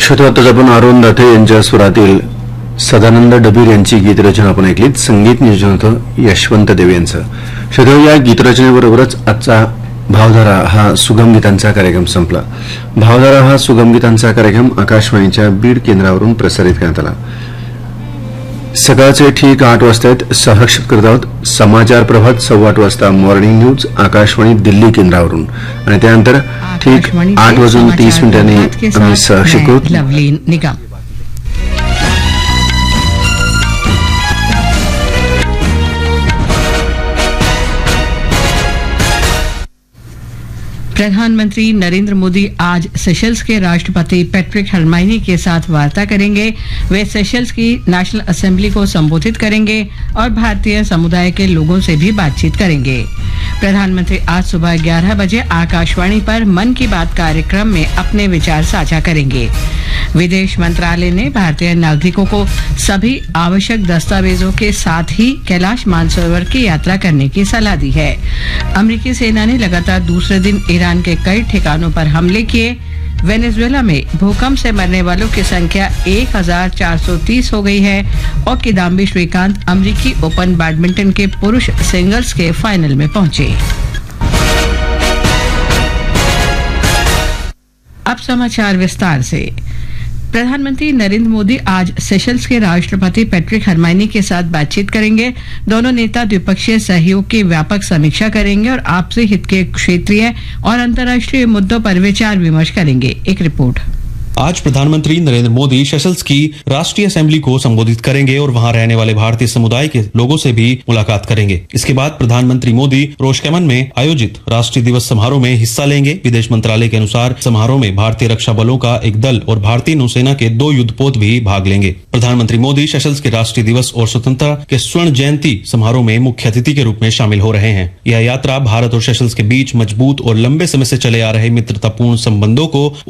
श्रोतो, आताच आपण अरुण दाथे यांच्या स्वरातील सदानंद डबीर यांची गीतरचना आपण ऐकलीत. संगीत नियोजन होतं यशवंत देव यांचं. श्रोतो, या गीतरचनेबरोबरच आजचा भावधारा हा सुगम गीतांचा कार्यक्रम संपला. भावधारा हा सुगम गीतांचा कार्यक्रम आकाशवाणीच्या बीड केंद्रावरून प्रसारित करण्यात आला. सकाळचे ठीक 8 वाजता सहर्षित करत आहोत समाचार प्रभात 8:15 वाजता मॉर्निंग न्यूज आकाशवाणी दिल्ली केंद्रावरून आणि त्यानंतर ठीक 8:30 आम्ही सहर्षित करू लवलीन निगम. प्रधानमंत्री नरेंद्र मोदी आज सेशल्स के राष्ट्रपति पैट्रिक हरमाइनी के साथ वार्ता करेंगे. वे सेशल्स की नेशनल असेंबली को संबोधित करेंगे और भारतीय समुदाय के लोगों से भी बातचीत करेंगे. प्रधानमंत्री आज सुबह 11 बजे आकाशवाणी पर मन की बात कार्यक्रम में अपने विचार साझा करेंगे. विदेश मंत्रालय ने भारतीय नागरिकों को सभी आवश्यक दस्तावेजों के साथ ही कैलाश मानसरोवर की यात्रा करने की सलाह दी है. अमेरिकी सेना ने लगातार दूसरे दिन ईरान के कई ठिकानों पर हमले किए. वेनेजुएला में भूकंप से मरने वालों की संख्या 1430 हो गई है और किदाम्बी श्रीकांत अमेरिकी ओपन बैडमिंटन के पुरुष सिंगल्स के फाइनल में पहुंचे. अब समाचार विस्तार से. प्रधानमंत्री नरेंद्र मोदी आज सेशल्स के राष्ट्रपति पैट्रिक हरमाइनी के साथ बातचीत करेंगे. दोनों नेता द्विपक्षीय सहयोग की व्यापक समीक्षा करेंगे और आपसी हित के क्षेत्रीय और अंतर्राष्ट्रीय मुद्दों पर विचार विमर्श करेंगे. एक रिपोर्ट. आज प्रधानमंत्री नरेंद्र मोदी सेशल्स की राष्ट्रीय असेंबली को संबोधित करेंगे और वहां रहने वाले भारतीय समुदाय के लोगों से भी मुलाकात करेंगे. इसके बाद प्रधानमंत्री मोदी रोशकेमन में आयोजित राष्ट्रीय दिवस समारोह में हिस्सा लेंगे. विदेश मंत्रालय के अनुसार समारोह में भारतीय रक्षा बलों का एक दल और भारतीय नौसेना के 2 युद्धपोत भी भाग लेंगे. प्रधानमंत्री मोदी सेशल्स के राष्ट्रीय दिवस और स्वतंत्रता के स्वर्ण जयंती समारोह में मुख्य अतिथि के रूप में शामिल हो रहे हैं. यह यात्रा भारत और सेशल्स के बीच मजबूत और लंबे समय से चले आ रहे मित्रतापूर्ण संबंधों को